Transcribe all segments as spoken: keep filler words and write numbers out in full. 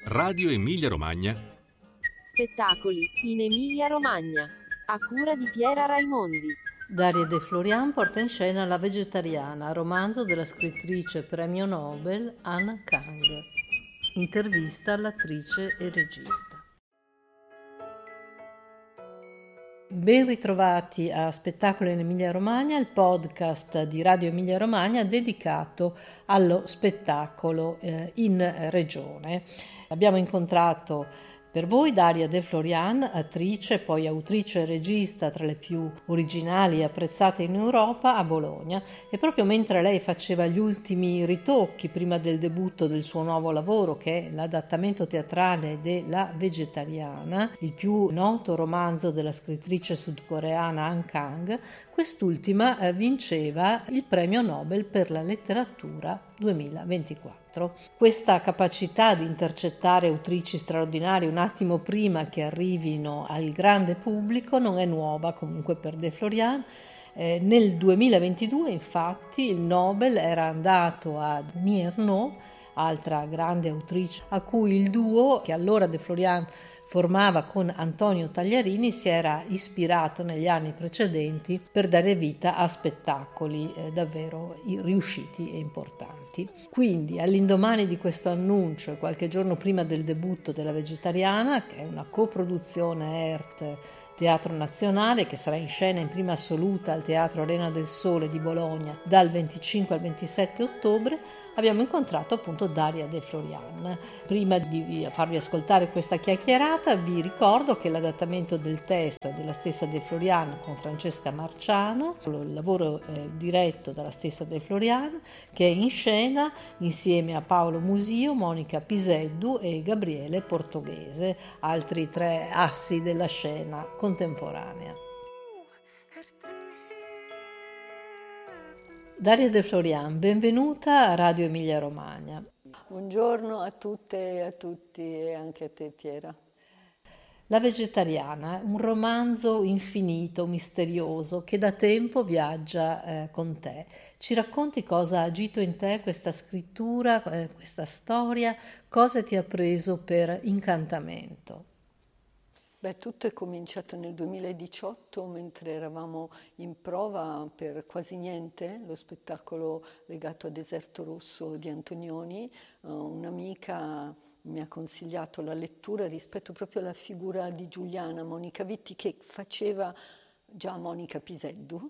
Radio Emilia Romagna. Spettacoli in Emilia Romagna, a cura di Piera Raimondi. Daria De Florian porta in scena La vegetariana, romanzo della scrittrice premio Nobel Anna Kang. Intervista all'attrice e regista. Ben ritrovati a Spettacolo in Emilia Romagna, il podcast di Radio Emilia Romagna dedicato allo spettacolo eh, in regione. Abbiamo incontrato per voi Daria De Florian, attrice, poi autrice e regista tra le più originali e apprezzate in Europa, a Bologna, e proprio mentre lei faceva gli ultimi ritocchi prima del debutto del suo nuovo lavoro, che è l'adattamento teatrale de La vegetariana, il più noto romanzo della scrittrice sudcoreana Anna Kang, quest'ultima eh, vinceva il premio Nobel per la letteratura duemilaventiquattro. Questa capacità di intercettare autrici straordinari un attimo prima che arrivino al grande pubblico non è nuova comunque per De Florian. Eh, nel duemilaventidue infatti il Nobel era andato a Murnau, altra grande autrice a cui il duo che allora De Florian formava con Antonio Tagliarini si era ispirato negli anni precedenti per dare vita a spettacoli eh, davvero riusciti e importanti. Quindi all'indomani di questo annuncio e qualche giorno prima del debutto della Vegetariana, che è una coproduzione E R T Teatro Nazionale che sarà in scena in prima assoluta al Teatro Arena del Sole di Bologna dal venticinque al ventisette ottobre, abbiamo incontrato appunto Daria De Florian. Prima di farvi ascoltare questa chiacchierata vi ricordo che l'adattamento del testo è della stessa De Florian con Francesca Marciano, il lavoro è diretto dalla stessa De Florian, che è in scena insieme a Paolo Musio, Monica Piseddu e Gabriele Portoghese, altri tre assi della scena contemporanea. Daria De Florian, benvenuta a Radio Emilia Romagna. Buongiorno a tutte e a tutti e anche a te Piera. La vegetariana, un romanzo infinito, misterioso, che da tempo viaggia eh, con te. Ci racconti cosa ha agito in te questa scrittura, eh, questa storia, cosa ti ha preso per incantamento? Beh, tutto è cominciato nel duemiladiciotto mentre eravamo in prova per Quasi Niente, lo spettacolo legato a Deserto Rosso di Antonioni. Uh, un'amica mi ha consigliato la lettura rispetto proprio alla figura di Giuliana Monica Vitti che faceva già Monica Piseddu,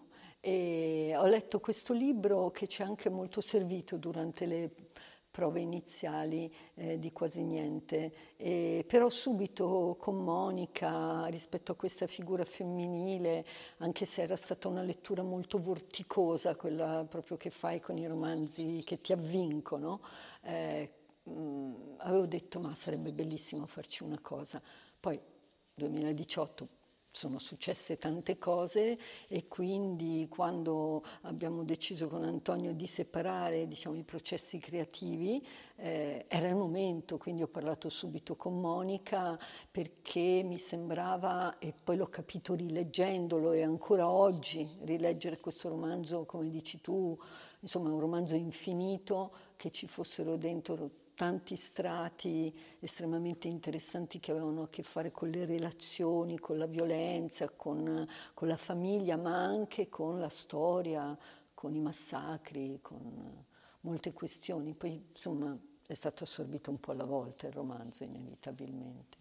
e ho letto questo libro che ci ha anche molto servito durante le prove iniziali eh, di Quasi Niente, e però subito con Monica rispetto a questa figura femminile, anche se era stata una lettura molto vorticosa, quella proprio che fai con i romanzi che ti avvincono, eh, mh, avevo detto ma sarebbe bellissimo farci una cosa. Poi duemiladiciotto sono successe tante cose e quindi quando abbiamo deciso con Antonio di separare, diciamo, i processi creativi eh, era il momento, quindi ho parlato subito con Monica perché mi sembrava, e poi l'ho capito rileggendolo e ancora oggi rileggere questo romanzo, come dici tu, insomma un romanzo infinito, che ci fossero dentro tanti strati estremamente interessanti che avevano a che fare con le relazioni, con la violenza, con, con la famiglia, ma anche con la storia, con i massacri, con molte questioni. Poi, insomma, è stato assorbito un po' alla volta il romanzo, inevitabilmente.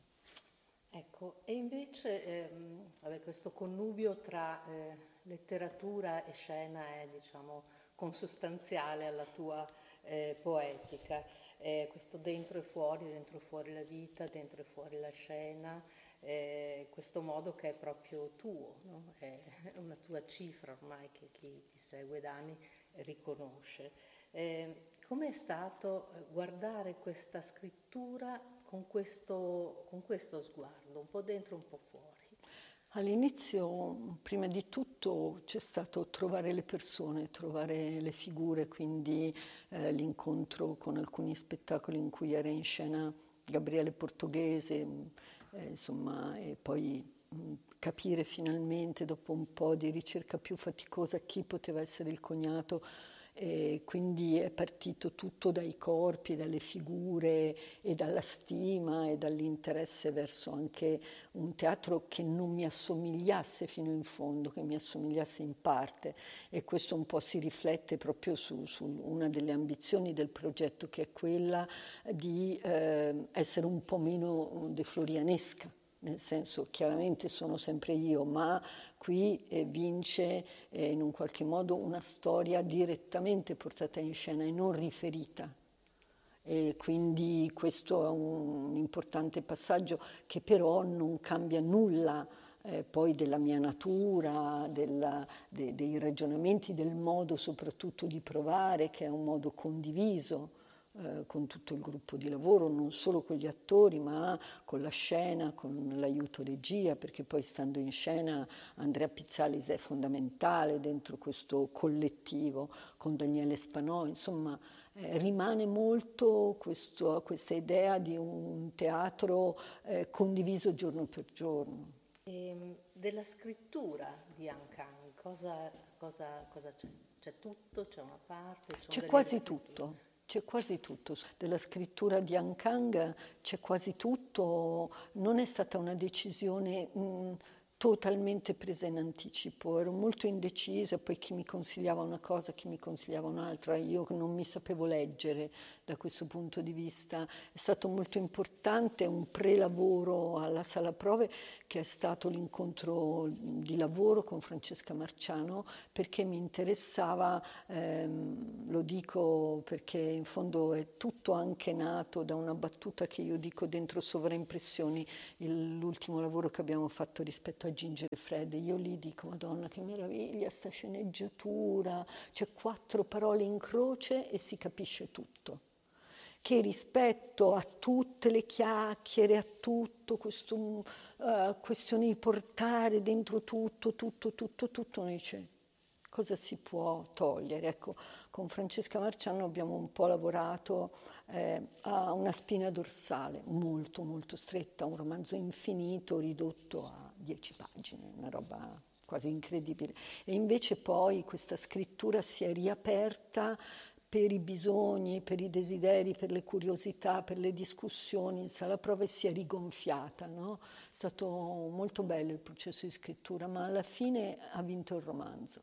Ecco, e invece ehm, vabbè, questo connubio tra eh, letteratura e scena è, diciamo, consustanziale alla tua eh, poetica. Eh, questo dentro e fuori, dentro e fuori la vita, dentro e fuori la scena, eh, questo modo che è proprio tuo, no? È una tua cifra ormai che chi ti segue da anni riconosce. Eh, com'è stato guardare questa scrittura con questo, con questo sguardo, un po' dentro, un po' fuori? All'inizio, prima di tutto, c'è stato trovare le persone, trovare le figure, quindi eh, l'incontro con alcuni spettacoli in cui era in scena Gabriele Portoghese, eh, insomma, e poi mh, capire finalmente, dopo un po' di ricerca più faticosa, chi poteva essere il cognato E quindi è partito tutto dai corpi, dalle figure e dalla stima e dall'interesse verso anche un teatro che non mi assomigliasse fino in fondo, che mi assomigliasse in parte, e questo un po' si riflette proprio su, su una delle ambizioni del progetto, che è quella di eh, essere un po' meno deflorianesca. Nel senso, chiaramente sono sempre io, ma qui eh, vince eh, in un qualche modo una storia direttamente portata in scena e non riferita. E quindi questo è un importante passaggio che però non cambia nulla eh, poi della mia natura, della, de, dei ragionamenti, del modo soprattutto di provare, che è un modo condiviso eh, con tutto il gruppo di lavoro, non solo con gli attori, ma con la scena, con l'aiuto regia, perché poi stando in scena Andrea Pizzalis è fondamentale dentro questo collettivo, con Daniele Spanò, insomma eh, rimane molto questo, questa idea di un teatro eh, condiviso giorno per giorno. E della scrittura di Han Kang, cosa, cosa, cosa c'è? C'è tutto? C'è una parte? C'è quasi tutto. C'è quasi tutto. Della scrittura di Han Kang c'è quasi tutto. Non è stata una decisione mh, totalmente presa in anticipo. Ero molto indecisa, poi chi mi consigliava una cosa, chi mi consigliava un'altra. Io non mi sapevo leggere da questo punto di vista. È stato molto importante un prelavoro alla sala prove, che è stato l'incontro di lavoro con Francesca Marciano, perché mi interessava, ehm, lo dico perché in fondo è tutto anche nato da una battuta che io dico dentro Sovraimpressioni, il, l'ultimo lavoro che abbiamo fatto rispetto a Ginger e Fred. Io lì dico, Madonna, che meraviglia sta sceneggiatura, c'è quattro parole in croce e si capisce tutto. Che rispetto a tutte le chiacchiere, a tutto questo uh, questione di portare dentro tutto, tutto, tutto, tutto, noi c'è. Cosa si può togliere? Ecco, con Francesca Marciano abbiamo un po' lavorato eh, a una spina dorsale molto, molto stretta, un romanzo infinito ridotto a dieci pagine, una roba quasi incredibile. E invece poi questa scrittura si è riaperta per i bisogni, per i desideri, per le curiosità, per le discussioni in sala prove, si è rigonfiata, no? È stato molto bello il processo di scrittura, ma alla fine ha vinto il romanzo.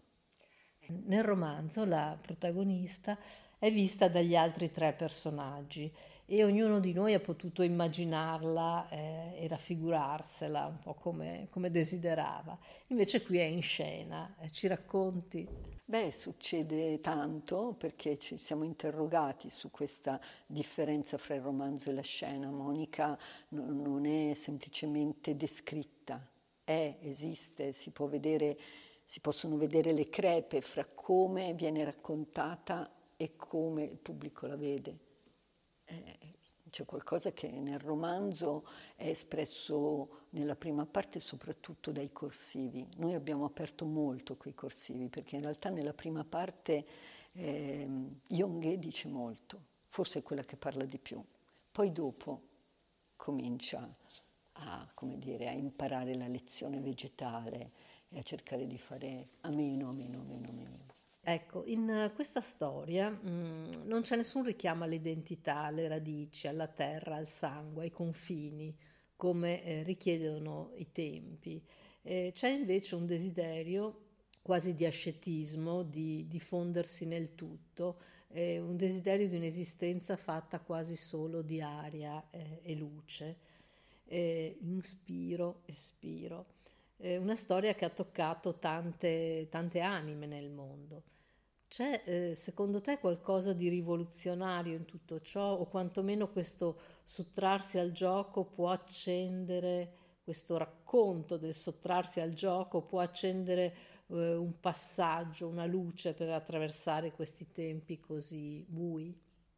Nel romanzo la protagonista è vista dagli altri tre personaggi e ognuno di noi ha potuto immaginarla eh, e raffigurarsela un po' come, come desiderava. Invece qui è in scena, eh, ci racconti? Beh, succede tanto perché ci siamo interrogati su questa differenza fra il romanzo e la scena. Monica no, non è semplicemente descritta, è, esiste, si può vedere, si possono vedere le crepe fra come viene raccontata e come il pubblico la vede. Eh, C'è qualcosa che nel romanzo è espresso nella prima parte soprattutto dai corsivi. Noi abbiamo aperto molto quei corsivi perché in realtà nella prima parte eh, Yonghe dice molto, forse è quella che parla di più. Poi dopo comincia a, come dire, a imparare la lezione vegetale e a cercare di fare a meno, a meno, a meno, a meno. Ecco, in questa storia mh, non c'è nessun richiamo all'identità, alle radici, alla terra, al sangue, ai confini, come eh, richiedono i tempi. Eh, c'è invece un desiderio quasi di ascetismo, di, di fondersi nel tutto, eh, un desiderio di un'esistenza fatta quasi solo di aria eh, e luce, eh, inspiro, espiro. Eh, una storia che ha toccato tante, tante anime nel mondo. C'è eh, secondo te qualcosa di rivoluzionario in tutto ciò, o quantomeno questo sottrarsi al gioco può accendere, questo racconto del sottrarsi al gioco può accendere eh, un passaggio, una luce per attraversare questi tempi così bui?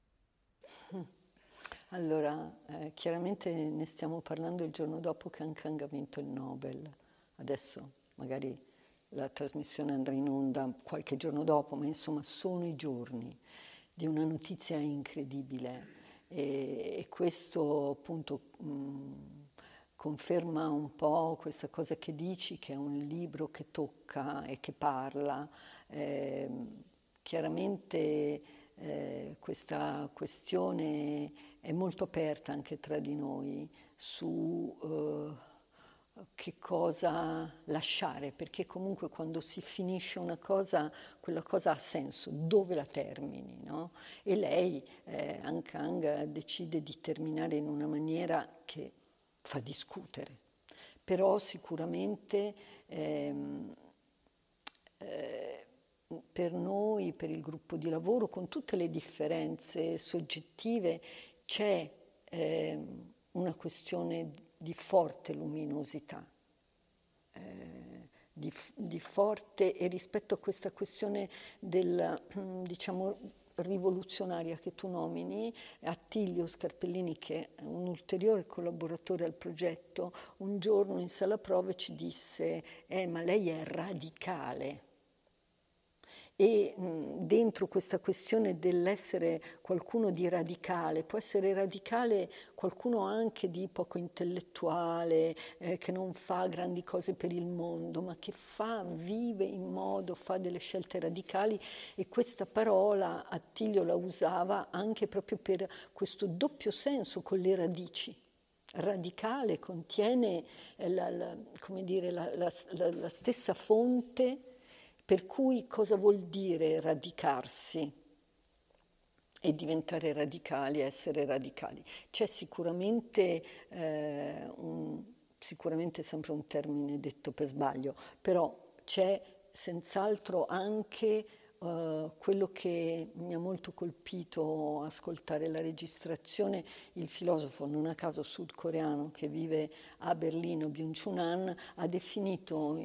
Allora, eh, chiaramente ne stiamo parlando il giorno dopo che Han Kang ha vinto il Nobel. Adesso magari la trasmissione andrà in onda qualche giorno dopo, ma insomma sono i giorni di una notizia incredibile e, e questo appunto mh, conferma un po' questa cosa che dici, che è un libro che tocca e che parla. Eh, chiaramente eh, questa questione è molto aperta anche tra di noi su eh, che cosa lasciare, perché comunque quando si finisce una cosa, quella cosa ha senso, dove la termini, no? E lei, eh, Ankang, decide di terminare in una maniera che fa discutere, però sicuramente ehm, eh, per noi, per il gruppo di lavoro, con tutte le differenze soggettive, c'è ehm, una questione di forte luminosità, eh, di, di forte, e rispetto a questa questione del, diciamo, rivoluzionaria che tu nomini, Attilio Scarpellini, che è un ulteriore collaboratore al progetto, un giorno in sala prove ci disse: eh, ma lei è radicale. E mh, dentro questa questione dell'essere qualcuno di radicale, può essere radicale qualcuno anche di poco intellettuale, eh, che non fa grandi cose per il mondo, ma che fa, vive in modo, fa delle scelte radicali, e questa parola Attilio la usava anche proprio per questo doppio senso con le radici. Radicale contiene la, la, come dire, la, la, la, la stessa fonte. Per cui cosa vuol dire radicarsi e diventare radicali, essere radicali? C'è sicuramente, eh, un, sicuramente sempre un termine detto per sbaglio, però c'è senz'altro anche uh, quello che mi ha molto colpito ascoltare la registrazione, il filosofo, non a caso sudcoreano, che vive a Berlino, Byung-Chul Han, ha definito